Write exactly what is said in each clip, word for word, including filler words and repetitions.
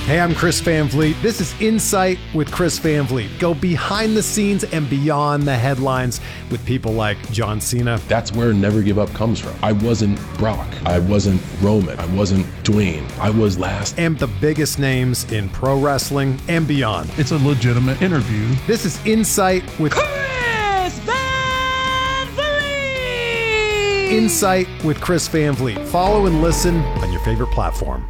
Hey, I'm Chris Van Vliet. This is Insight with Chris Van Vliet. Go behind the scenes and beyond the headlines with people like John Cena. That's where Never Give Up comes from. I wasn't Brock. I wasn't Roman. I wasn't Dwayne. I was last. And the biggest names in pro wrestling and beyond. It's a legitimate interview. This is Insight with Chris Van Vliet. Insight with Chris Van Vliet. Follow and listen on your favorite platform.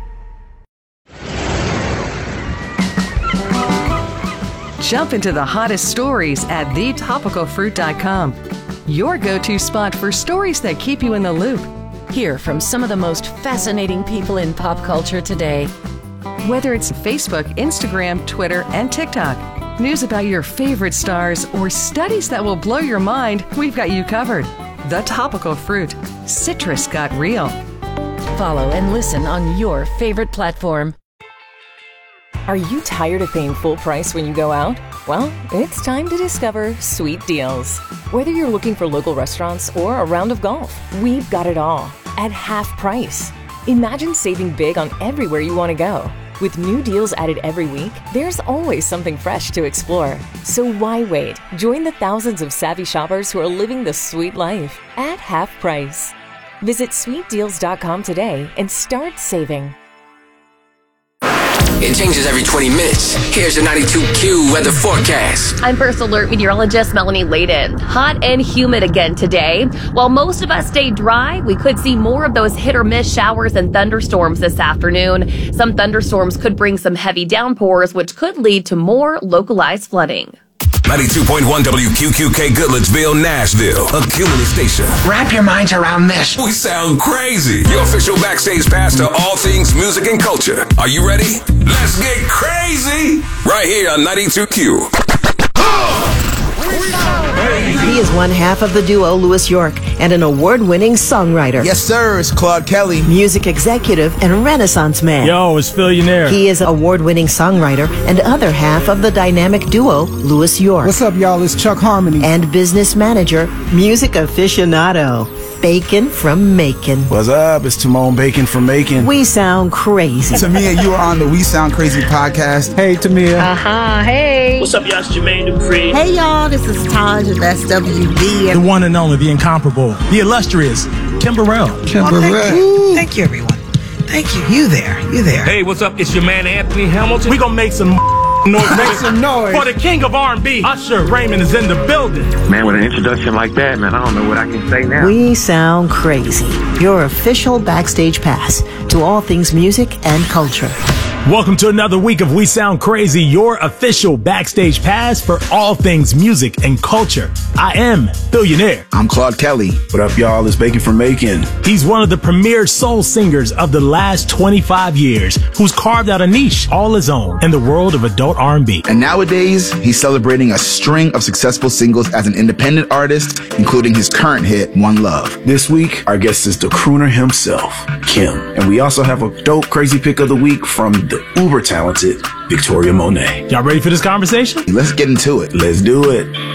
Jump into the hottest stories at the topical fruit dot com. Your go-to spot for stories that keep you in the loop. Hear from some of the most fascinating people in pop culture today. Whether it's Facebook, Instagram, Twitter, and TikTok, news about your favorite stars, or studies that will blow your mind, we've got you covered. The Topical Fruit. Citrus got real. Follow and listen on your favorite platform. Are you tired of paying full price when you go out? Well, it's time to discover Sweet Deals. Whether you're looking for local restaurants or a round of golf, we've got it all at half price. Imagine saving big on everywhere you want to go. With new deals added every week, there's always something fresh to explore. So why wait? Join the thousands of savvy shoppers who are living the sweet life at half price. Visit sweet deals dot com today and start saving. It changes every twenty minutes. Here's your ninety-two Q weather forecast. I'm First Alert meteorologist Melanie Layden. Hot and humid again today. While most of us stay dry, we could see more of those hit or miss showers and thunderstorms this afternoon. Some thunderstorms could bring some heavy downpours, which could lead to more localized flooding. ninety-two point one W Q Q K Goodlettsville, Nashville, a killing station. Wrap your minds around this. We sound crazy. Your official backstage pass to all things music and culture. Are you ready? Let's get crazy. Right here on ninety-two Q. He is one half of the duo Louis York and an award-winning songwriter. Yes, sir. It's Claude Kelly. Music executive and Renaissance man. Yo, it's Phillionaire. He is award-winning songwriter and other half of the dynamic duo Louis York. What's up, y'all? It's Chuck Harmony. And business manager, music aficionado, Bacon from Macon. What's up? It's Timon Bacon from Macon. We sound crazy. Tamia, you are on the We Sound Crazy podcast. Hey, Tamia. Uh-huh. Hey. What's up, y'all? It's Jermaine Dupri. Hey, y'all. This is Taj of S W B. The one and only, the incomparable, the illustrious Kim Burrell. Kim oh, Burrell. Thank you. Thank you, everyone. Thank you. You there. You there. Hey, what's up? It's your man, Anthony Hamilton. We gonna make some noise. Make some noise. For the king of R and B, Usher Raymond is in the building. Man, with an introduction like that, man, I don't know what I can say now. We Sound Crazy, your official backstage pass to all things music and culture. Welcome to another week of We Sound Crazy, your official backstage pass for all things music and culture. I am Billionaire. I'm Claude Kelly. What up, y'all? It's Bacon from Macon. He's one of the premier soul singers of the last twenty-five years, who's carved out a niche all his own in the world of adult R and B. And nowadays, he's celebrating a string of successful singles as an independent artist, including his current hit, One Love. This week, our guest is the crooner himself, Kim. And we also have a dope, crazy pick of the week from the uber talented Victoria Monet. Y'all ready for this conversation? Let's get into it. Let's do it.